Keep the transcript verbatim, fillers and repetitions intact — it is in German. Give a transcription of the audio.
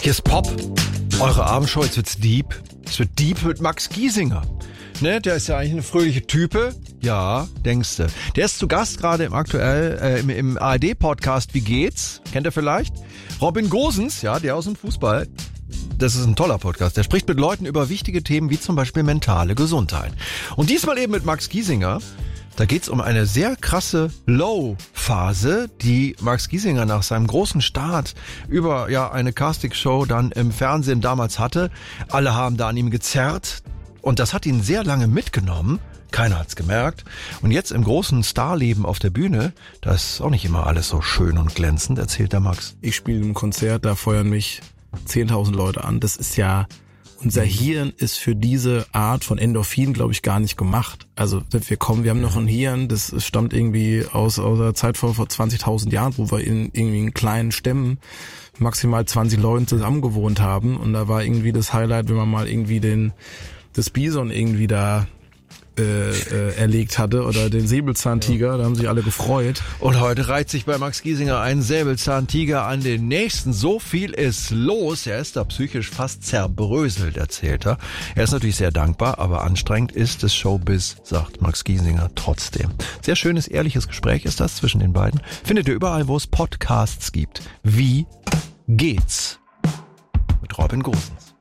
Hier ist Pop, eure Abendshow, jetzt wird's deep. Es wird deep mit Max Giesinger. Ne, der ist ja eigentlich eine fröhliche Type. Ja, denkste. Der ist zu Gast gerade im aktuell äh, im, im A R D-Podcast Wie geht's? Kennt ihr vielleicht? Robin Gosens, ja, der aus dem Fußball. Das ist ein toller Podcast. Der spricht mit Leuten über wichtige Themen wie zum Beispiel mentale Gesundheit. Und diesmal eben mit Max Giesinger. Da geht's um eine sehr krasse Low-Phase, die Max Giesinger nach seinem großen Start über ja eine Castingshow dann im Fernsehen damals hatte. Alle haben da an ihm gezerrt und das hat ihn sehr lange mitgenommen. Keiner hat's gemerkt. Und jetzt im großen Starleben auf der Bühne, da ist auch nicht immer alles so schön und glänzend, erzählt der Max. Ich spiele im Konzert, da feuern mich zehntausend Leute an. Das ist ja... Unser Hirn ist für diese Art von Endorphin, glaube ich, gar nicht gemacht. Also wir kommen, wir haben noch ein Hirn, das stammt irgendwie aus, aus der Zeit vor, vor zwanzigtausend Jahren, wo wir in irgendwie in kleinen Stämmen maximal zwanzig Leuten zusammen gewohnt haben. Und da war irgendwie das Highlight, wenn man mal irgendwie den das Bison irgendwie da äh, äh, erlegt hatte oder den Säbelzahntiger, ja. Da haben sich alle gefreut. Und heute reiht sich bei Max Giesinger ein Säbelzahntiger an den nächsten. So viel ist los. Er ist da psychisch fast zerbröselt, erzählt er. Er ist natürlich sehr dankbar, aber anstrengend ist es Showbiz, sagt Max Giesinger trotzdem. Sehr schönes, ehrliches Gespräch ist das zwischen den beiden. Findet ihr überall, wo es Podcasts gibt. Wie geht's? Mit Robin Gosens.